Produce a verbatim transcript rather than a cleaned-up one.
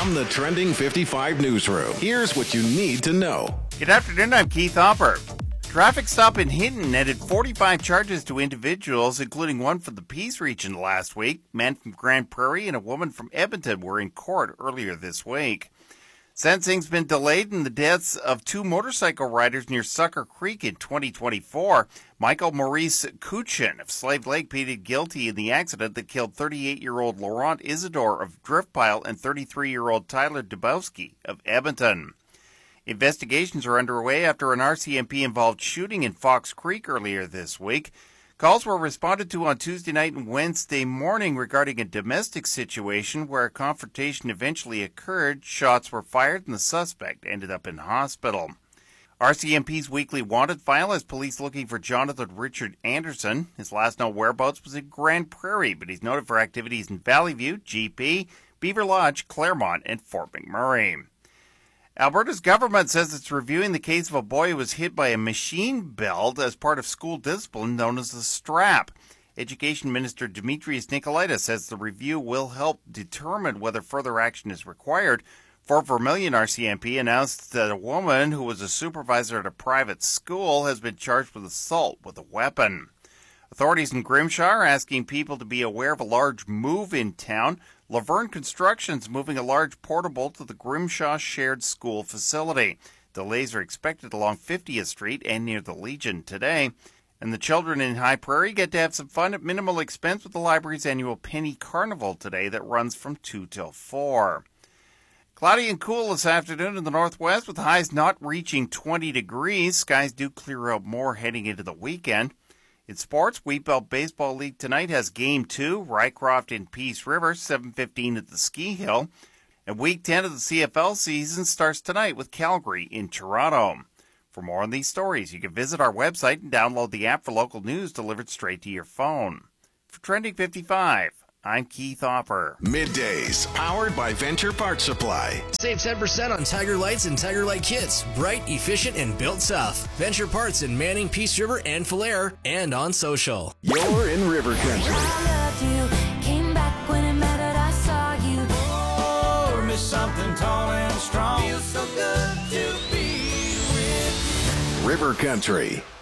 From the Trending fifty-five newsroom, here's what you need to know. Good afternoon, I'm Keith Hopper. Traffic stop in Hinton netted forty-five charges to individuals, including one from the Peace region last week. Men from Grand Prairie and a woman from Edmonton were in court earlier this week. Sentencing's been delayed in the deaths of two motorcycle riders near Sucker Creek in twenty twenty-four. Michael Maurice Kuchin of Slave Lake pleaded guilty in the accident that killed thirty-eight-year-old Laurent Isidore of Driftpile and thirty-three-year-old Tyler Dubowski of Edmonton. Investigations are underway after an R C M P-involved shooting in Fox Creek earlier this week. Calls were responded to on Tuesday night and Wednesday morning regarding a domestic situation where a confrontation eventually occurred. Shots were fired and the suspect ended up in hospital. R C M P's weekly wanted file has police looking for Jonathan Richard Anderson. His last known whereabouts was in Grand Prairie, but he's noted for activities in Valley View, G P, Beaver Lodge, Claremont, and Fort McMurray. Alberta's government says it's reviewing the case of a boy who was hit by a machine belt as part of school discipline known as the strap. Education Minister Demetrius Nicolaitis says the review will help determine whether further action is required. Fort Vermilion R C M P announced that a woman who was a supervisor at a private school has been charged with assault with a weapon. Authorities in Grimshaw are asking people to be aware of a large move in town. Laverne Construction's moving a large portable to the Grimshaw Shared School facility. Delays are expected along fiftieth Street and near the Legion today. And the children in High Prairie get to have some fun at minimal expense with the library's annual Penny Carnival today that runs from two till four. Cloudy and cool this afternoon in the northwest with highs not reaching twenty degrees. Skies do clear out more heading into the weekend. In sports, Wheatbelt Baseball League tonight has Game two, Rycroft in Peace River, seven fifteen at the Ski Hill. And Week ten of the C F L season starts tonight with Calgary in Toronto. For more on these stories, you can visit our website and download the app for local news delivered straight to your phone. For Trending fifty-five, I'm Keith Hopper. Middays, powered by Venture Parts Supply. Save ten percent on Tiger Lights and Tiger Light kits. Bright, efficient, and built tough. Venture Parts in Manning, Peace River, and Falher, and on social. You're in River Country. I loved you. Came back when it mattered, I saw you. Oh, miss something tall and strong. Feels so good to be with you. River Country.